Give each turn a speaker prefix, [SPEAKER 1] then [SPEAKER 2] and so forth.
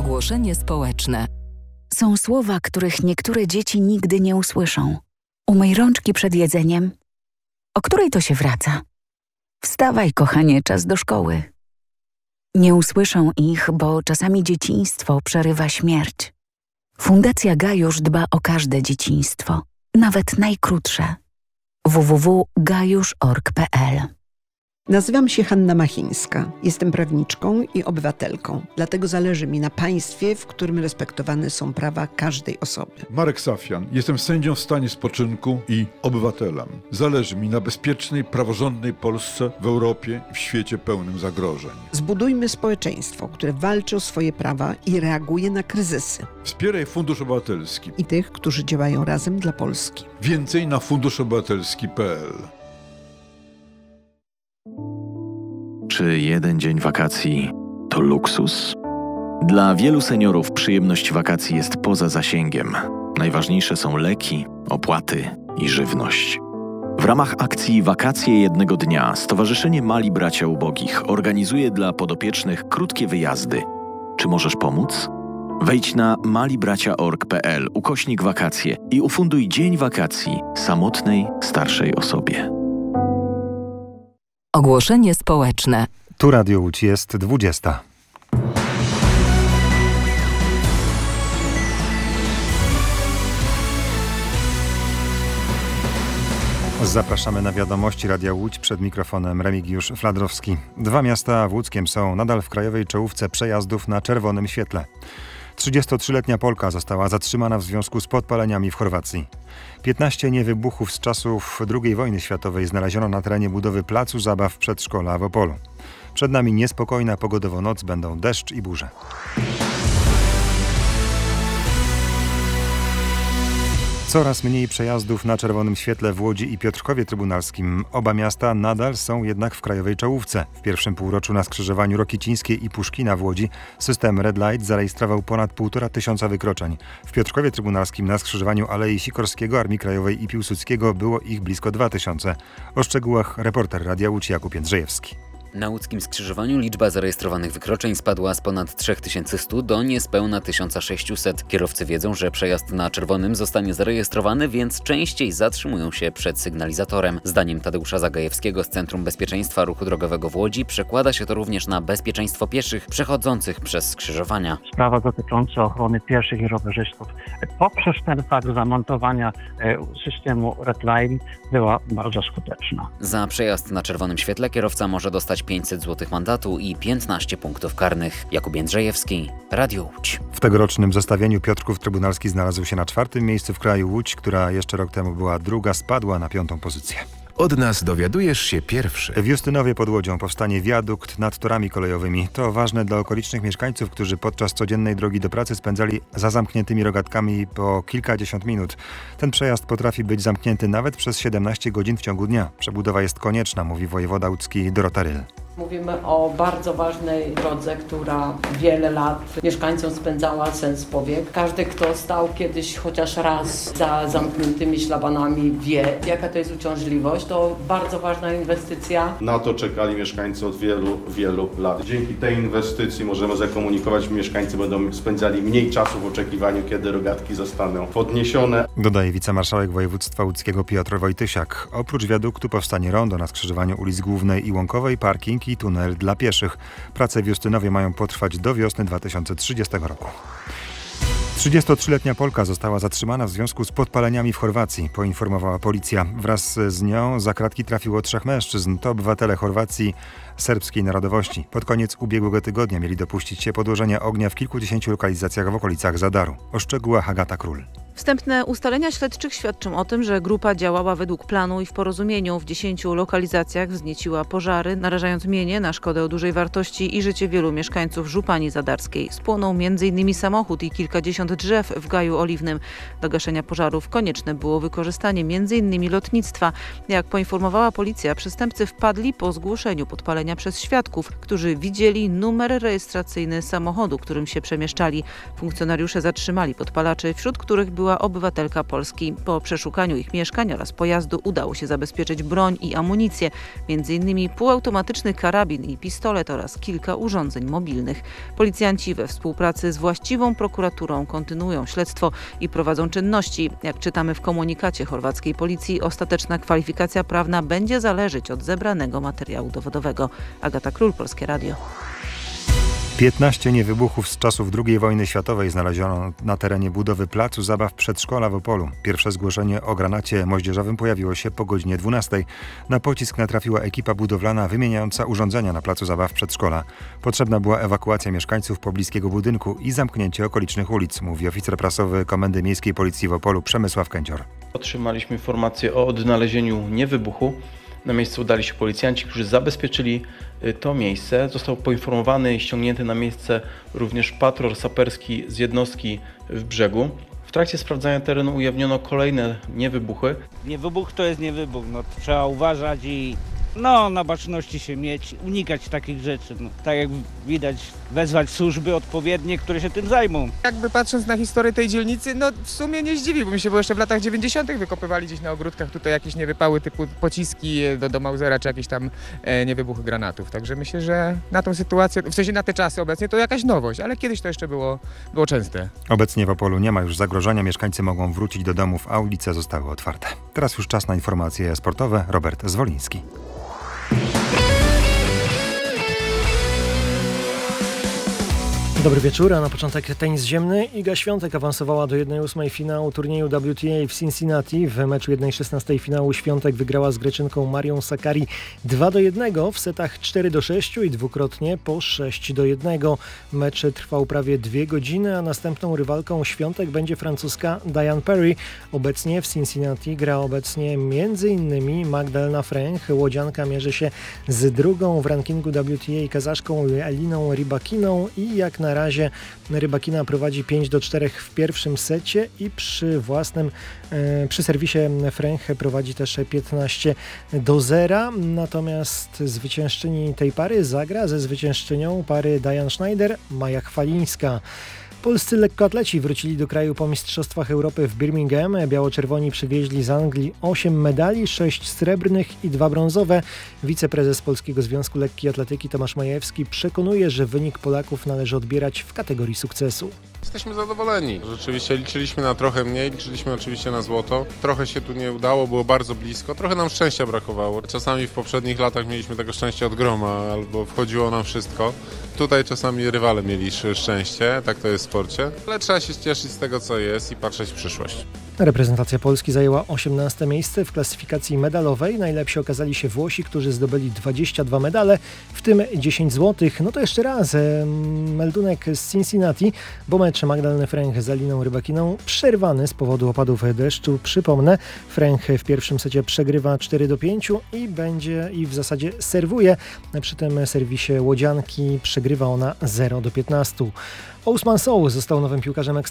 [SPEAKER 1] Ogłoszenie społeczne.
[SPEAKER 2] Są słowa, których niektóre dzieci nigdy nie usłyszą. Umyj rączki przed jedzeniem. O której to się wraca? Wstawaj, kochanie, czas do szkoły. Nie usłyszą ich, bo czasami dzieciństwo przerywa śmierć. Fundacja Gajusz dba o każde dzieciństwo, nawet najkrótsze. www.gajusz.org.pl.
[SPEAKER 3] Nazywam się Hanna Machińska. Jestem prawniczką i obywatelką. Dlatego zależy mi na państwie, w którym respektowane są prawa każdej osoby.
[SPEAKER 4] Marek Safian. Jestem sędzią w stanie spoczynku i obywatelem. Zależy mi na bezpiecznej, praworządnej Polsce w Europie i w świecie pełnym zagrożeń.
[SPEAKER 3] Zbudujmy społeczeństwo, które walczy o swoje prawa i reaguje na kryzysy.
[SPEAKER 4] Wspieraj Fundusz Obywatelski
[SPEAKER 3] I tych, którzy działają razem dla Polski.
[SPEAKER 4] Więcej na funduszobywatelski.pl.
[SPEAKER 5] Czy jeden dzień wakacji to luksus? Dla wielu seniorów przyjemność wakacji jest poza zasięgiem. Najważniejsze są leki, opłaty i żywność. W ramach akcji Wakacje jednego dnia Stowarzyszenie Mali Bracia Ubogich organizuje dla podopiecznych krótkie wyjazdy. Czy możesz pomóc? Wejdź na malibracia.org.pl/wakacje i ufunduj dzień wakacji samotnej, starszej osobie.
[SPEAKER 1] Ogłoszenie społeczne.
[SPEAKER 6] Tu Radio Łódź, jest 20. Zapraszamy na wiadomości Radia Łódź, przed mikrofonem Remigiusz Fladrowski. 2 miasta w Łódzkiem są nadal w krajowej czołówce przejazdów na czerwonym świetle. 33-letnia Polka została zatrzymana w związku z podpaleniami w Chorwacji. 15 niewybuchów z czasów II wojny światowej znaleziono na terenie budowy placu zabaw przedszkola w Opolu. Przed nami niespokojna pogodowo noc, będą deszcz i burze. Coraz mniej przejazdów na czerwonym świetle w Łodzi i Piotrkowie Trybunalskim. Oba miasta nadal są jednak w krajowej czołówce. W pierwszym półroczu na skrzyżowaniu Rokicińskiej i Puszkina w Łodzi system Red Light zarejestrował ponad 1500 wykroczeń. W Piotrkowie Trybunalskim na skrzyżowaniu Alei Sikorskiego, Armii Krajowej i Piłsudskiego było ich blisko 2000. O szczegółach reporter Radia Łódź Jakub Jędrzejewski.
[SPEAKER 7] Na łódzkim skrzyżowaniu liczba zarejestrowanych wykroczeń spadła z ponad 3100 do niespełna 1600. Kierowcy wiedzą, że przejazd na czerwonym zostanie zarejestrowany, więc częściej zatrzymują się przed sygnalizatorem. Zdaniem Tadeusza Zagajewskiego z Centrum Bezpieczeństwa Ruchu Drogowego w Łodzi przekłada się to również na bezpieczeństwo pieszych przechodzących przez skrzyżowania.
[SPEAKER 8] Sprawa dotycząca ochrony pieszych i rowerzystów poprzez ten fakt zamontowania systemu Red Line była bardzo skuteczna.
[SPEAKER 7] Za przejazd na czerwonym świetle kierowca może dostać 500 zł mandatu i 15 punktów karnych. Jakub Jędrzejewski, Radio Łódź.
[SPEAKER 6] W tegorocznym zestawieniu Piotrków Trybunalski znalazł się na 4. miejscu w kraju. Łódź, która jeszcze rok temu była 2, spadła na 5. pozycję.
[SPEAKER 9] Od nas dowiadujesz się pierwszy.
[SPEAKER 6] W Justynowie pod Łodzią powstanie wiadukt nad torami kolejowymi. To ważne dla okolicznych mieszkańców, którzy podczas codziennej drogi do pracy spędzali za zamkniętymi rogatkami po kilkadziesiąt minut. Ten przejazd potrafi być zamknięty nawet przez 17 godzin w ciągu dnia. Przebudowa jest konieczna, mówi wojewoda łódzki Dorota Ryl.
[SPEAKER 10] Mówimy o bardzo ważnej drodze, która wiele lat mieszkańcom spędzała sens powiek. Każdy, kto stał kiedyś chociaż raz za zamkniętymi szlabanami, wie, jaka to jest uciążliwość. To bardzo ważna inwestycja.
[SPEAKER 11] Na to czekali mieszkańcy od wielu lat. Dzięki tej inwestycji możemy zakomunikować, że mieszkańcy będą spędzali mniej czasu w oczekiwaniu, kiedy rogatki zostaną podniesione.
[SPEAKER 6] Dodaje wicemarszałek województwa łódzkiego Piotr Wojtysiak. Oprócz wiaduktu powstanie rondo na skrzyżowaniu ulic Głównej i Łąkowej, parking i tunel dla pieszych. Prace w Justynowie mają potrwać do wiosny 2030 roku. 33-letnia Polka została zatrzymana w związku z podpaleniami w Chorwacji, poinformowała policja. Wraz z nią za kratki trafiło 3 mężczyzn. To obywatele Chorwacji serbskiej narodowości. Pod koniec ubiegłego tygodnia mieli dopuścić się podłożenia ognia w kilkudziesięciu lokalizacjach w okolicach Zadaru. O szczegółach Agata Król.
[SPEAKER 12] Wstępne ustalenia śledczych świadczą o tym, że grupa działała według planu i w porozumieniu. W 10 lokalizacjach wznieciła pożary, narażając mienie na szkodę o dużej wartości i życie wielu mieszkańców Żupani Zadarskiej. Spłonął m.in. samochód i kilkadziesiąt drzew w Gaju Oliwnym. Do gaszenia pożarów konieczne było wykorzystanie m.in. lotnictwa. Jak poinformowała policja, przestępcy wpadli po zgłoszeniu podpalenia przez świadków, którzy widzieli numer rejestracyjny samochodu, którym się przemieszczali. Funkcjonariusze zatrzymali podpalaczy, wśród których było była obywatelka Polski. Po przeszukaniu ich mieszkań oraz pojazdu udało się zabezpieczyć broń i amunicję, m.in. półautomatyczny karabin i pistolet oraz kilka urządzeń mobilnych. Policjanci we współpracy z właściwą prokuraturą kontynuują śledztwo i prowadzą czynności. Jak czytamy w komunikacie chorwackiej policji, ostateczna kwalifikacja prawna będzie zależeć od zebranego materiału dowodowego. Agata Król, Polskie Radio.
[SPEAKER 6] 15 niewybuchów z czasów II wojny światowej znaleziono na terenie budowy placu zabaw przedszkola w Opolu. Pierwsze zgłoszenie o granacie moździerzowym pojawiło się po godzinie 12. Na pocisk natrafiła ekipa budowlana wymieniająca urządzenia na placu zabaw przedszkola. Potrzebna była ewakuacja mieszkańców pobliskiego budynku i zamknięcie okolicznych ulic, mówi oficer prasowy Komendy Miejskiej Policji w Opolu Przemysław Kędzior.
[SPEAKER 13] Otrzymaliśmy informację o odnalezieniu niewybuchu. Na miejsce udali się policjanci, którzy zabezpieczyli to miejsce. Został poinformowany i ściągnięty na miejsce również patrol saperski z jednostki w Brzegu. W trakcie sprawdzania terenu ujawniono kolejne niewybuchy.
[SPEAKER 14] Niewybuch to jest niewybuch, trzeba uważać i na baczności się mieć, unikać takich rzeczy. Tak jak widać, wezwać służby odpowiednie, które się tym zajmą.
[SPEAKER 15] Jakby patrząc na historię tej dzielnicy, w sumie nie zdziwi, bo mi się było jeszcze w latach 90. wykopywali gdzieś na ogródkach tutaj jakieś niewypały typu pociski do Mausera czy jakieś tam niewybuchy granatów. Także myślę, że na tą sytuację, w sensie na te czasy obecnie to jakaś nowość, ale kiedyś to jeszcze było częste.
[SPEAKER 6] Obecnie w Opolu nie ma już zagrożenia, mieszkańcy mogą wrócić do domów, a ulice zostały otwarte. Teraz już czas na informacje sportowe. Robert Zwoliński.
[SPEAKER 16] Dobry wieczór, a na początek tenis ziemny. Iga Świątek awansowała do 1/8 finału turnieju WTA w Cincinnati. W meczu 1/16 finału Świątek wygrała z Greczynką Marią Sakkari 2-1 w setach 4-6 i dwukrotnie po 6-1. Mecz trwał prawie 2 godziny, a następną rywalką Świątek będzie Francuska Diane Parry. Obecnie w Cincinnati gra m.in. Magdalena Fręch. Łodzianka mierzy się z drugą w rankingu WTA Kazaszką Eliną Rybakiną i jak na razie Rybakina prowadzi 5-4 w pierwszym secie i przy serwisie Fręch prowadzi też 15-0. Natomiast zwyciężczyni tej pary zagra ze zwyciężczynią pary Diane Schneider, Maja Chwalińska. Polscy lekkoatleci wrócili do kraju po Mistrzostwach Europy w Birmingham. Biało-czerwoni przywieźli z Anglii 8 medali, 6 srebrnych i 2 brązowe. Wiceprezes Polskiego Związku Lekkiej Atletyki Tomasz Majewski przekonuje, że wynik Polaków należy odbierać w kategorii sukcesu.
[SPEAKER 17] Jesteśmy zadowoleni. Rzeczywiście liczyliśmy na trochę mniej, liczyliśmy oczywiście na złoto. Trochę się tu nie udało, było bardzo blisko. Trochę nam szczęścia brakowało. Czasami w poprzednich latach mieliśmy tego szczęścia od groma, albo wchodziło nam wszystko. Tutaj czasami rywale mieli szczęście, tak to jest w sporcie. Ale trzeba się cieszyć z tego, co jest i patrzeć w przyszłość.
[SPEAKER 16] Reprezentacja Polski zajęła 18 miejsce w klasyfikacji medalowej. Najlepsi okazali się Włosi, którzy zdobyli 22 medale, w tym 10 złotych. To jeszcze raz meldunek z Cincinnati, bo mecz Magdaleny Fręch z Eliną Rybakiną przerwany z powodu opadów deszczu. Przypomnę, Fręch w pierwszym secie przegrywa 4-5 i w zasadzie serwuje. Przy tym serwisie Łodzianki przegrywa ona 0-15. Ousmane Sow został nowym piłkarzem